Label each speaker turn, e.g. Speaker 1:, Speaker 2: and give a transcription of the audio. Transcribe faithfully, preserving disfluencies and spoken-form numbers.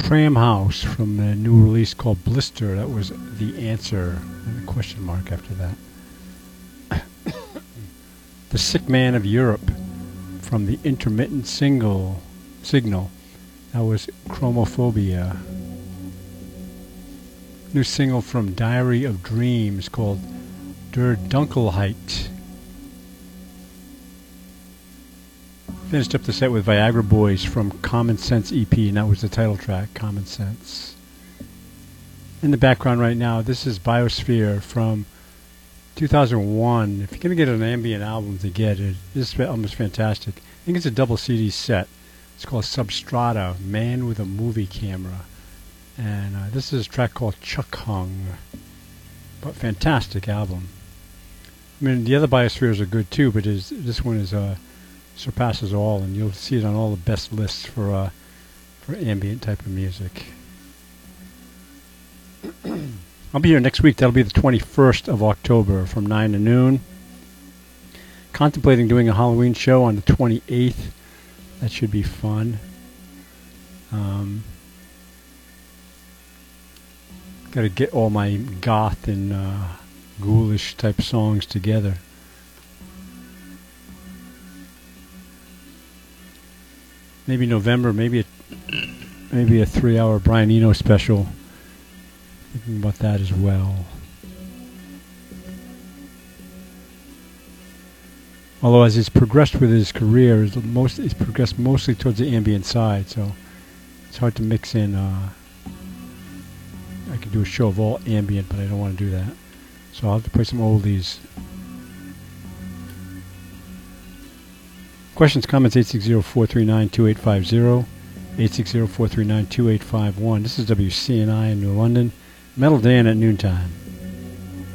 Speaker 1: Tram House from a new release called Blister. That was The Answer, and a question mark after that. The Sick Man of Europe from the intermittent single signal. That was Chromophobia. New single from Diary of Dreams called Der Dunkelheit. Finished up the set with Viagra Boys from Common Sense E P, and that was the title track, Common Sense. In the background right now, this is Biosphere from two thousand one. If you're going to get an ambient album to get it, this album is fantastic. I think it's a double C D set. It's called Substrata, Man with a Movie Camera. And uh, this is a track called Chuck Hung. But fantastic album. I mean, the other Biospheres are good too, but is, this one is uh, surpasses all, and you'll see it on all the best lists for uh, for ambient type of music. I'll be here next week. That'll be the twenty-first of October from nine to noon. Contemplating doing a Halloween show on the twenty-eighth. That should be fun. Um, Got to get all my goth and uh, ghoulish type songs together. Maybe November, maybe a, maybe a three-hour Brian Eno special. Thinking about that as well. Although as he's progressed with his career, he's, most, he's progressed mostly towards the ambient side, so it's hard to mix in. Uh, I could do a show of all ambient, but I don't want to do that. So I'll have to play some oldies. Questions, comments, eight six zero, four three nine, two eight five zero, eight six zero, four three nine, two eight five one. This is W C N I in New London. Metal Dan at noontime.